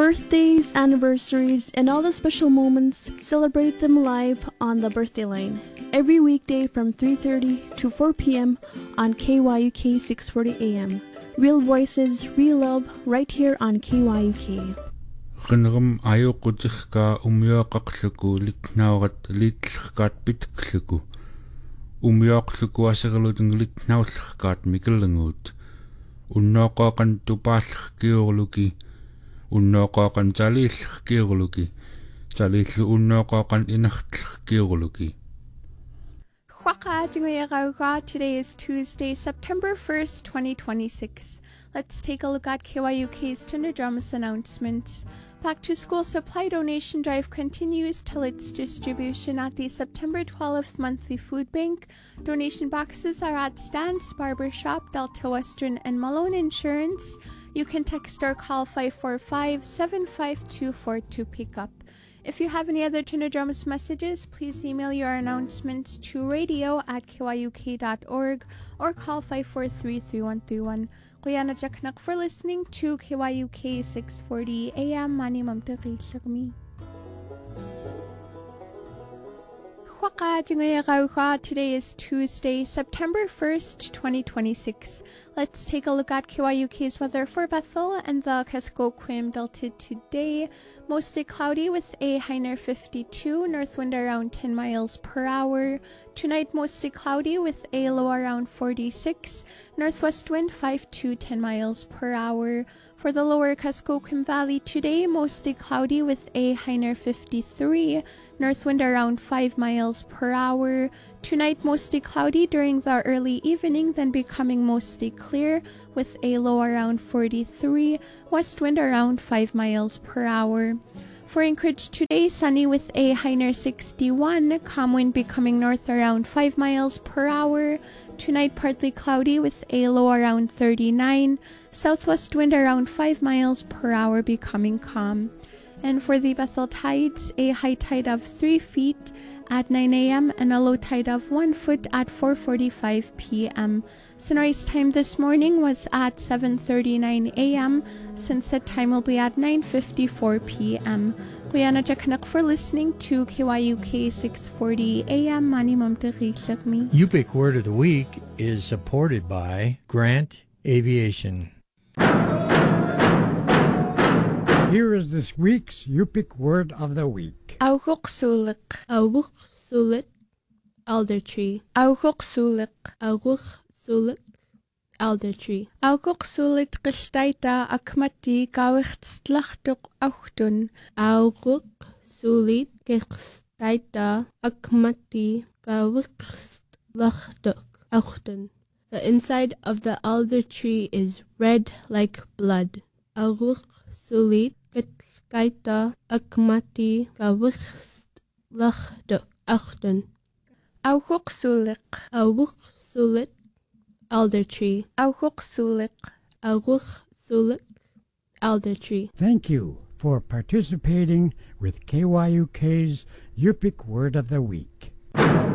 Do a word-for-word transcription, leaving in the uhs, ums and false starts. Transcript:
Birthdays, anniversaries, and all the special moments, celebrate them live on the Birthday Line. Every weekday from three thirty to four p.m. on K Y U K six forty A M. Real voices, real love, right here on K Y U K. Qinram ayuqutiqqa umiuaqaqluku litnaurat liitllerkaat pitikluku umiuaqluku aserilutung litnaullerkaat mikellenguut unnooqooqan tupaallerkiurluki unnooqooqan taliillerkiurluki taliillu unnooqooqan inertlerkiurluki. Today is Tuesday, September first, twenty twenty-six. Let's take a look at K Y U K's Tender Drums announcements. Back to School Supply Donation Drive continues till its distribution at the September twelfth monthly food bank. Donation boxes are at Stan's Barbershop, Delta Western, and Malone Insurance. You can text or call five four five, seven five two four to pick up. If you have any other Tender Drums messages, please email your announcements to radio at K Y U K dot org or call five four three, three one three one. Kuyana Jaknak for listening to K Y U K six forty A M. Mani Mamtaki Shagmi. Today is Tuesday, September first, twenty twenty-six. Let's take a look at K Y U K's weather for Bethel and the Kuskokwim Delta today. Mostly cloudy with a high near fifty-two, north wind around ten miles per hour. Tonight, mostly cloudy with a low around forty-six, northwest wind five to ten miles per hour. For the lower Kuskokwim Valley today, mostly cloudy with a high near fifty-three, north wind around five miles per hour. Tonight, mostly cloudy during the early evening, then becoming mostly clear with a low around forty-three, west wind around five miles per hour. For Anchorage today, sunny with a high near sixty-one, calm wind becoming north around five miles per hour. Tonight, partly cloudy with a low around thirty-nine, southwest wind around five miles per hour becoming calm. And for the Bethel tides, a high tide of three feet at nine A M and a low tide of one foot at four forty-five P M Sunrise time this morning was at seven thirty-nine A M Sunset time will be at nine fifty-four P M Kuyana Jakanak for listening to K Y U K six forty A M. Mani Mamtaki Shagmi. Yupik Word of the Week is supported by Grant Aviation. Here is this week's Yupik Word of the Week. Auguxulik. Auguxulik. Alder tree. Auguxulik. Auguxulik. Alder tree. Auguxulik gestaita akmati gawichtslachtuk auchtun. Auguxulik gestaita akmati gawichtslachtuk auchtun. The inside of the alder tree is red like blood. Auguxulik gestaita akmati gawichtslachtuk auchtun. Auguxulik. Auguxulik. Alder tree. Auguxulik. Auguxulik. Alder tree. Thank you for participating with K Y U K's Yupik Word of the Week.